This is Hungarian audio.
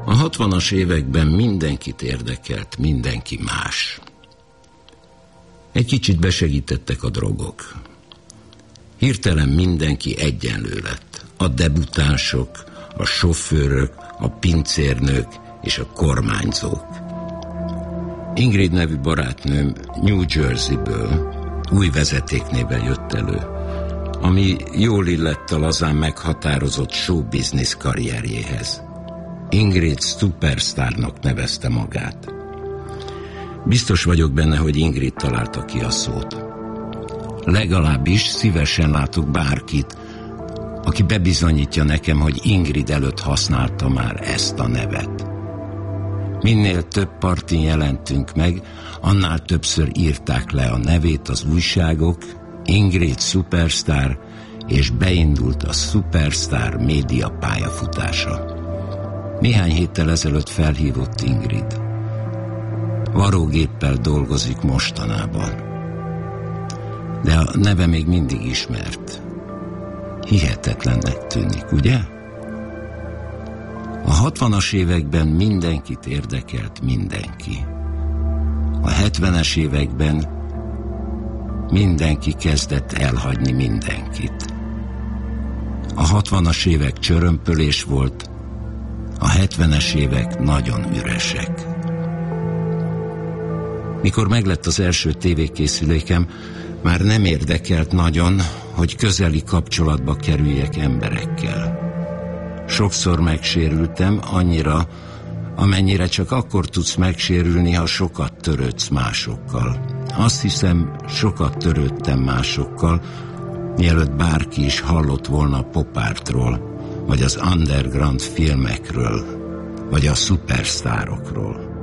A 60-as években mindenkit érdekelt, mindenki más. Egy kicsit besegítettek a drogok. Hirtelen mindenki egyenlő lett. A debutánsok, a sofőrök, a pincérnők és a kormányzók. Ingrid nevű barátnőm New Jerseyből új vezetéknével jött elő, ami jól illett a lazán meghatározott showbusiness karrierjéhez. Ingrid Superstarnak nevezte magát. Biztos vagyok benne, hogy Ingrid találta ki a szót. Legalábbis szívesen látok bárkit, aki bebizonyítja nekem, hogy Ingrid előtt használta már ezt a nevet. Minél több partin jelentünk meg, annál többször írták le a nevét az újságok, Ingrid Superstar, és beindult a Superstar média pályafutása. Néhány héttel ezelőtt felhívott Ingrid. Varógéppel dolgozik mostanában. De a neve még mindig ismert. Hihetetlennek tűnik, ugye? A 60-as években mindenkit érdekelt mindenki. A 70-es években mindenki kezdett elhagyni mindenkit. A 60-as évek csörömpölés volt, a 70-es évek nagyon üresek. Mikor meglett az első tévékészülékem, már nem érdekelt nagyon, hogy közeli kapcsolatba kerüljek emberekkel. Sokszor megsérültem, annyira, amennyire csak akkor tudsz megsérülni, ha sokat törődsz másokkal. Azt hiszem, sokat törődtem másokkal, mielőtt bárki is hallott volna a popártról, vagy az underground filmekről, vagy a szupersztárokról.